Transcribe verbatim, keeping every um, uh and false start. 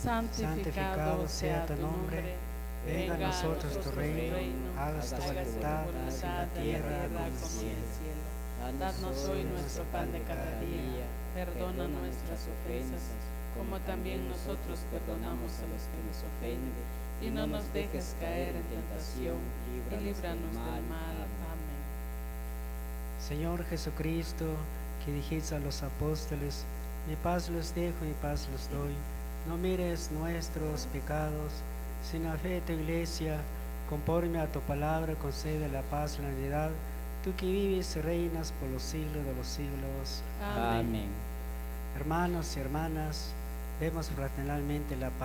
santificado sea tu nombre, venga a nosotros tu reino, hágase tu voluntad, así en la tierra como en el cielo. Danos hoy nuestro pan de cada día, perdona nuestras ofensas, como también nosotros perdonamos a los que nos ofenden, y no nos dejes caer en tentación, y líbranos del mal. Amén. Señor Jesucristo, que dijiste a los apóstoles, mi paz los dejo, mi paz los doy, no mires nuestros pecados, sino la fe de tu iglesia, conforme a tu palabra, concede la paz y la unidad, tú que vives y reinas por los siglos de los siglos. Amén. Hermanos y hermanas, vemos fraternalmente la paz.